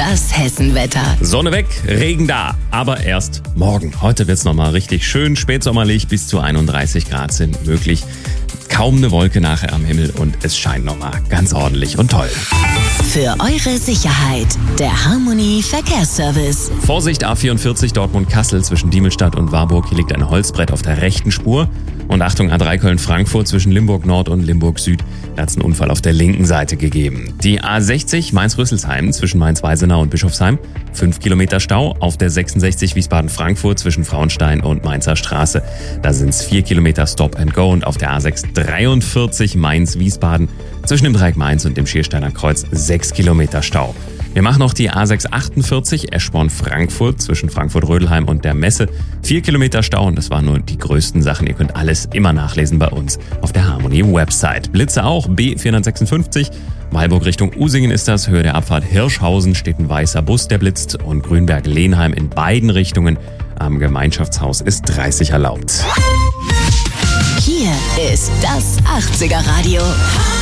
Das Hessenwetter. Sonne weg, Regen da, aber erst morgen. Heute wird's nochmal richtig schön spätsommerlich, bis zu 31 Grad sind möglich. Kaum eine Wolke nachher am Himmel und es scheint nochmal ganz ordentlich und toll. Für eure Sicherheit, der Harmony Verkehrsservice. Vorsicht, A44 Dortmund-Kassel zwischen Diemelstadt und Warburg. Hier liegt ein Holzbrett auf der rechten Spur. Und Achtung, A3 Köln-Frankfurt zwischen Limburg Nord und Limburg Süd. Da hat es einen Unfall auf der linken Seite gegeben. Die A60 Mainz-Rüsselsheim zwischen Mainz-Weisenau und Bischofsheim. 5 Kilometer Stau. Auf der 66 Wiesbaden-Frankfurt zwischen Frauenstein und Mainzer Straße. Da sind es 4 Kilometer Stop and Go. Und auf der A6 43 Mainz-Wiesbaden zwischen dem Dreieck Mainz und dem Schiersteiner Kreuz 6 Kilometer Stau. Wir machen noch die A6 48 Eschborn-Frankfurt zwischen Frankfurt-Rödelheim und der Messe. 4 Kilometer Stau und das waren nur die größten Sachen. Ihr könnt alles immer nachlesen bei uns auf der Harmony-Website. Blitze auch, B456. Weilburg Richtung Usingen ist das. Höhe der Abfahrt Hirschhausen steht ein weißer Bus, der blitzt. Und Grünberg-Lehnheim in beiden Richtungen. Am Gemeinschaftshaus ist 30 erlaubt. Hier ist das 80er Radio.